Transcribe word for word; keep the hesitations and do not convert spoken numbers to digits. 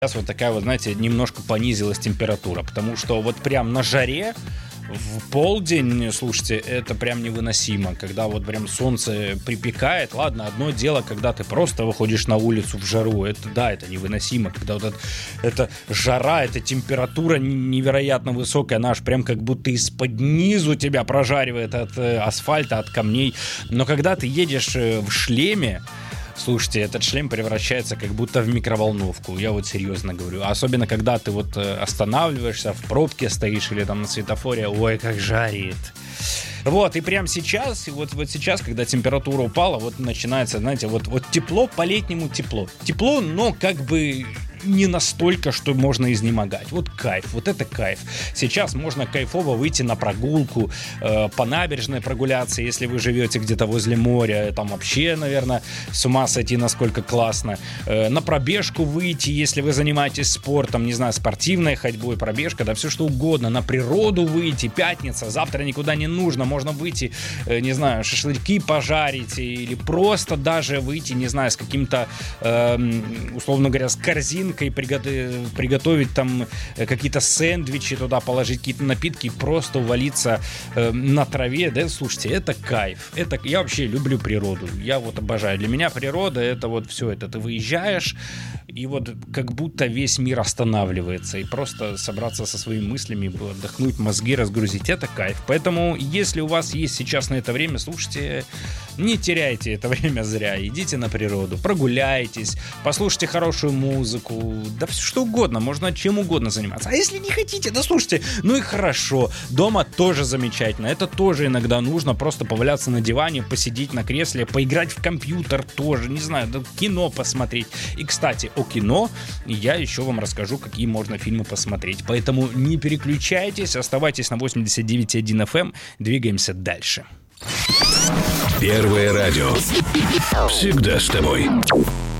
Сейчас вот такая вот, знаете, немножко понизилась температура, потому что вот прям на жаре в полдень, слушайте, это прям невыносимо, когда вот прям солнце припекает. Ладно, одно дело, когда ты просто выходишь на улицу в жару, это да, это невыносимо, когда вот это, это жара, эта температура невероятно высокая, она аж прям как будто из-под низу тебя прожаривает от э, асфальта, от камней. Но когда ты едешь э, в шлеме, слушайте, этот шлем превращается как будто в микроволновку, я вот серьезно говорю. Особенно, когда ты вот останавливаешься, в пробке стоишь или там на светофоре, ой, как жарит. Вот, и прямо сейчас, вот, вот сейчас, когда температура упала, вот начинается, знаете, вот, вот тепло, по-летнему тепло. Тепло, но как бы не настолько, что можно изнемогать. Вот кайф, вот это кайф. Сейчас можно кайфово выйти на прогулку, э, по набережной прогуляться, если вы живете где-то возле моря, там вообще, наверное, с ума сойти, насколько классно. Э, на пробежку выйти, если вы занимаетесь спортом, не знаю, спортивной ходьбой, пробежка, да все что угодно. На природу выйти, пятница, завтра никуда не нужно, можно выйти, э, не знаю, шашлыки пожарить или просто даже выйти, не знаю, с каким-то, э, условно говоря, с корзиной, Приготовить, приготовить там какие-то сэндвичи, туда положить какие-то напитки и просто увалиться э, на траве, да, слушайте, это кайф. Это, я вообще люблю природу, я вот обожаю. Для меня природа — это вот все это. Ты выезжаешь, и вот как будто весь мир останавливается, и просто собраться со своими мыслями, отдохнуть, мозги разгрузить — это кайф. Поэтому, если у вас есть сейчас на это время, слушайте, не теряйте это время зря, идите на природу, прогуляйтесь, послушайте хорошую музыку, да все что угодно, можно чем угодно заниматься. А если не хотите, да слушайте, ну и хорошо. Дома тоже замечательно. Это тоже иногда нужно, просто поваляться на диване, посидеть на кресле, поиграть в компьютер тоже, не знаю, да, кино посмотреть. И, кстати, о кино я еще вам расскажу, какие можно фильмы посмотреть. Поэтому не переключайтесь, оставайтесь на восемьдесят девять и один эф эм, двигаемся дальше. Первое радио. Всегда с тобой.